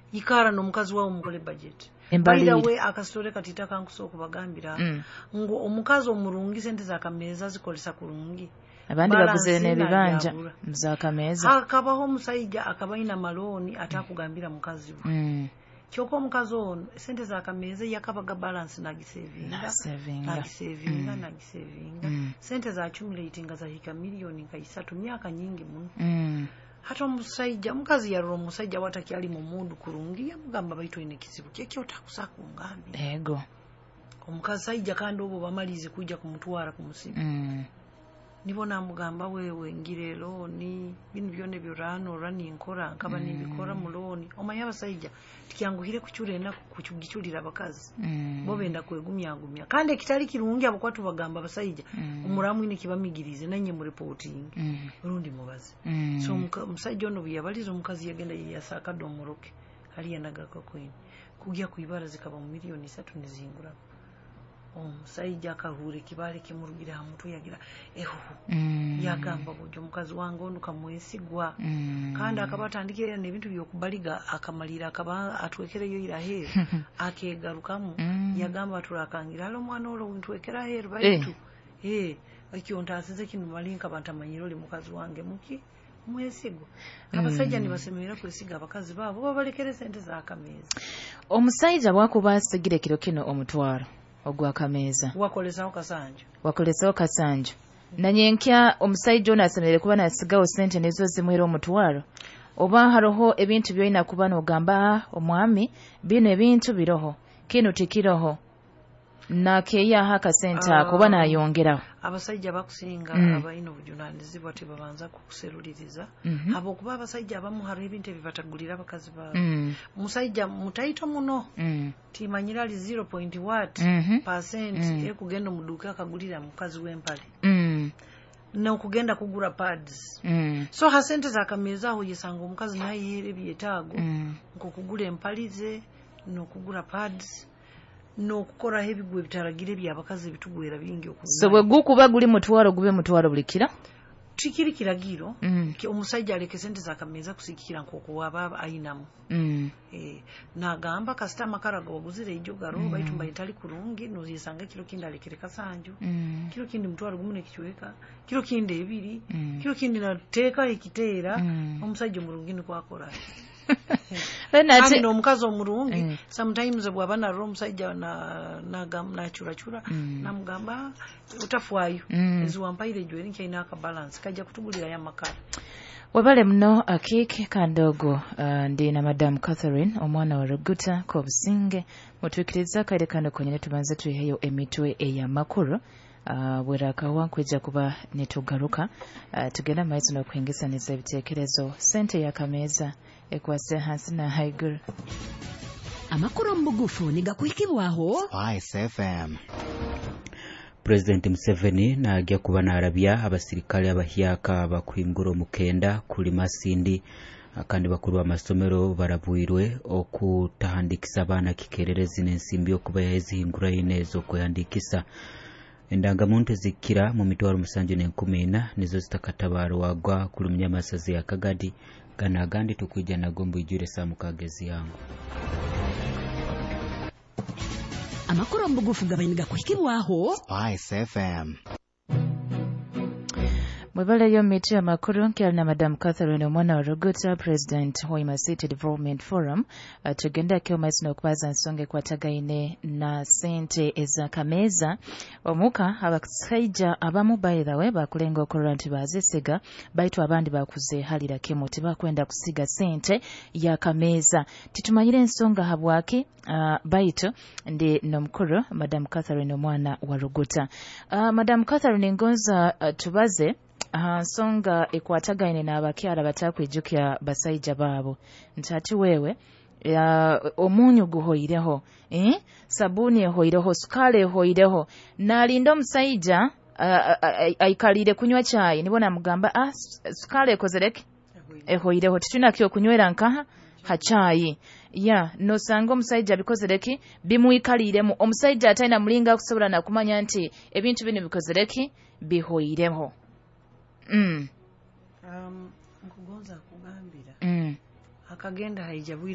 ikara n'omukazi wawe mukole budget Embalirira. we akasitore katita kankusoka bagambira ngo omukazi omurungi sente za kameza zikolesa kulungi abandi baguze n'ebibanja za kameza akabaho omusajja akabaina maloni atakugambira mukazi we kyoko omukazi ono sente za kameza yakabaga balance nagisevinga sente za accumulating za hika milioni nkaisatu myaka nyingi muno hata omusajja mukazi yarora omusajja watakyali mu mundu kulungi yamugamba baito ine kizibu kyekyo otakusaka ungambi ego omukazi sajja kandi obo bamalize kujja kumutwara kumusiba nibo namugamba wewe ngire loni binu byone byorano rani nkora nkaba nibikora mu loni omanya abasajja tikyanguhire kucyura ena kucyugicurira abakazi bo benda kwegumyangumya kandi kitali kirungi abakwatu bagamba abasajja umuramu ine kibamigirize nanye mu reporting rundi mubazi so omusajja ono biyabaliza omukazi yagenda yasaka domoroke ali yanagaka kwini kujya kuibara zikaba mu milioni 3 nizingura omusajja akahure kibale kimurugira hamutu yagira yagamba bojo mukazi wange onu kamwesigwa kandi akabatandikira n'ebintu byokubaliga akamalira akaba atwekereyo irahe akegarukamu yagamba turakangira alo mwana olo wintwekera heru baitu akionta asize kinu malinka bantamanyiro li mukazi wange muki mwesigwa abasajja nibasemera kwesiga abakazi babo babalekere sente za kameza omusajja bwakuba asigire kiro kino omutwaro ogwa kameza wakolesaho kasanjo nanyenkya omusajja ono asemere kuba nasigawo sente nezo zimwera omutwaro oba haroho ebintu byoyina kuba n'ogamba omwami bino ebintu biroho kino tikiroho nakeyaho akasente akuba nayongeraho abasajja bakusinga abayina obujunanizibwa tebabanza kukuseruliriza abo kuba abasajja abamu hariho ebintu ebibatagulira abakazi baabo musajja mutaito muno timanyira ali 0.what% ekugenda omuduuka akagulira mukazi w'empale n'okugenda kugura pads so hasente zakameza aho yesanga omukazi naye yere byetaago nk'okugula empalize n'okugura pads n'okukora ebigwe bitaragire byabakazi bitugwera bingi okuza so bwe gukuba guli mutwaro gube mutwaro bulikira tikiri kiragiro omusajja aleke sente zakameza kusikira nk'oko waba ayinamu nagamba kasita makaraga waguzire ijogaro baitu mbayitali kurungi nozisanga kilo kindi alekere kasanju kilo kindi mutwaro gumune kichweka kilo kindi ebiri kilo kindi nateka ikiteera omusajja murungini kwakora no mukazi omurungi sometimes bwabana ro musajja na chura namugamba utafwayo eziwampaire jweri nkaina aka balance kajja kutugulira ya makara wabale mno akike kandogo ndi na Madam Catherine omwana wa Ruguta ko businge mutwikiriza kale kando konyene tubanze tuyiheyo emitwe eya makuru bwerakawa kweja kuba netugaruka tugenda maizo no kwingisanisa ebitekerezo sente ya kameza ekwase hasi na haiguru amakuru mbugufu nigakwikibwaho Spice FM. President Museveni najja kuba narabya abasirikali abahyaka bakwinguro mukenda kuli Masindi kandi bakuru amasomero barabuirwe okutahandikisa abana kikererezi n'ensimbi okuba yazihingura inezo kuyandikisa endangamuntu zikira mu mitwaro 710 nizo zitakatabaro wagwa kulumya masazi ya Kagadi gana gandi tukwijja nagombo ijure samukagezi yangu amakuru mbugufu gabainiga kuhikibwaho Spice FM. Mwebale yo mitu ya makuru nkiali na Madam Catherine omwana wa Ruguta President Hoima City Development Forum tugenda kyo maisi n'okubaza nsonga ekwatagaine na sente eza kameza omuka abasajja abamu by the way bakulenga okolera nti bazisiga baitu abandi bakuze halira kemo tibakwenda kusiga sente ya kameza titumanyire ensonga habwaki baitu ndi nomukuru Madam Catherine omwana wa Ruguta Madam Catherine ngonza tubaze nsonga ekwatagaine n'abakyala batakwijukya basajja baabo ntati wewe omunyu guhoireho sabuni ehoireho sukali ehoireho nalinda omusajja aikalire kunywa chai nibona mugamba sukali ekozereke ehoireho titunakyo kunywera nkaha hachai nosanga omusajja bikozereki bimuikaliremu omusajja ataina mulinga kusobola nakumanya nti ebintu bino bikozereki bihoireho nkugonza kugambira akagenda haijabwira